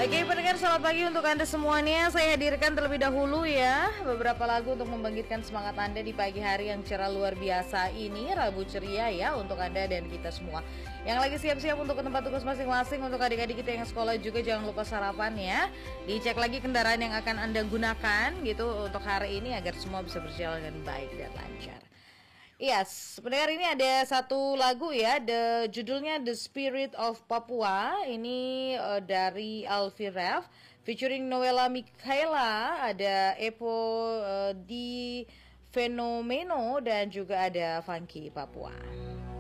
Oke pendengar, selamat pagi untuk Anda semuanya. Saya hadirkan terlebih dahulu ya beberapa lagu untuk membangkitkan semangat Anda di pagi hari yang cerah luar biasa ini. Rabu ceria ya untuk Anda dan kita semua yang lagi siap-siap untuk ke tempat tugas masing-masing. Untuk adik-adik kita yang sekolah juga jangan lupa sarapan ya. Dicek lagi kendaraan yang akan Anda gunakan gitu untuk hari ini agar semua bisa berjalan dengan baik dan lancar. Yes, pendengar, ini ada satu lagu ya, judulnya The Spirit of Papua. Ini dari Alfie Rev featuring Noella Mikaela, ada Epo di Fenomeno dan juga ada Funky Papua.